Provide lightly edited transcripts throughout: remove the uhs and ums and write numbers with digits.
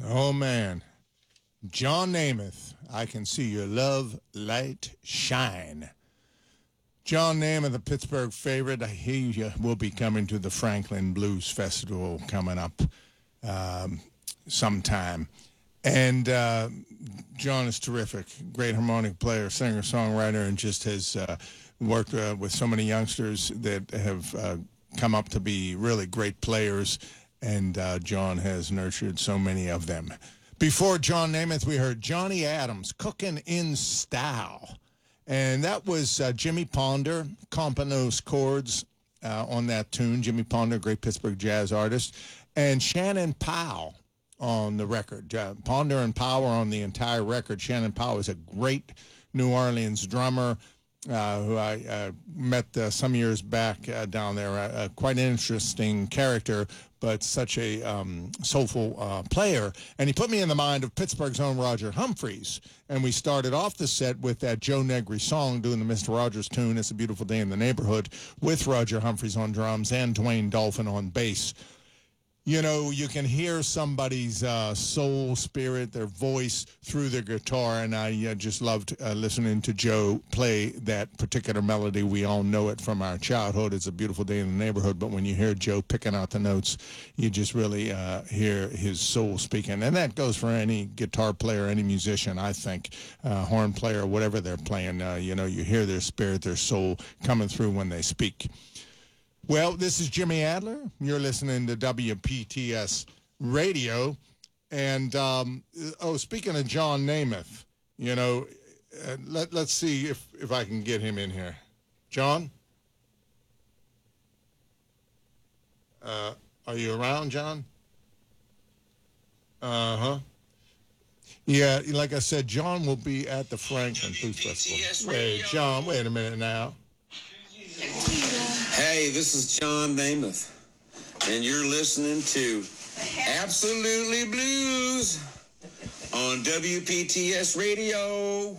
Oh, man. John Namath, I can see your love light shine. John Namath, the Pittsburgh favorite, he will be coming to the Franklin Blues Festival coming up sometime. And John is terrific, great harmonic player, singer, songwriter, and just has worked with so many youngsters that have come up to be really great players, and John has nurtured so many of them. Before John Namath, we heard Johnny Adams, Cookin' in Style. And that was Jimmy Ponder, comping those chords on that tune. Jimmy Ponder, great Pittsburgh jazz artist. And Shannon Powell on the record. Ponder and Powell are on the entire record. Shannon Powell is a great New Orleans drummer who I met some years back down there. Quite an interesting character, but such a soulful player. And he put me in the mind of Pittsburgh's own Roger Humphreys. And we started off the set with that Joe Negri song, doing the Mr. Rogers tune, It's a Beautiful Day in the Neighborhood, with Roger Humphreys on drums and Dwayne Dolphin on bass. You know, you can hear somebody's soul, spirit, their voice through their guitar, and I just loved listening to Joe play that particular melody. We all know it from our childhood. It's a beautiful day in the neighborhood, but when you hear Joe picking out the notes, you just really hear his soul speaking. And that goes for any guitar player, any musician, I think, horn player, whatever they're playing. You know, you hear their spirit, their soul coming through when they speak. Well, this is Jimmy Adler. You're listening to WPTS Radio. And, speaking of John Namath, you know, let's see if I can get him in here. John? Are you around, John? Uh-huh. Yeah, like I said, John will be at the Franklin Blues Festival. Hey, John, wait a minute now. Hey, this is John Namath, and you're listening to Absolutely Blues on WPTS Radio.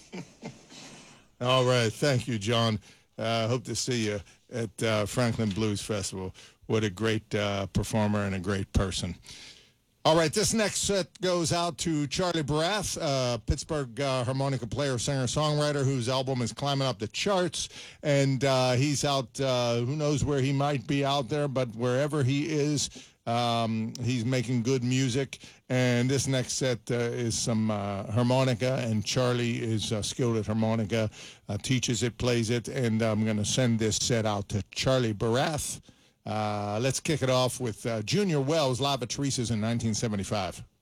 All right, thank you, John. Hope to see you at Franklin Blues Festival. What a great performer and a great person. All right, this next set goes out to Charlie Barath, Pittsburgh harmonica player, singer, songwriter, whose album is climbing up the charts. And he's out, who knows where he might be out there, but wherever he is, he's making good music. And this next set is some harmonica, and Charlie is skilled at harmonica, teaches it, plays it. And I'm going to send this set out to Charlie Barath. Let's kick it off with Junior Wells, live at Teresa's in 1975.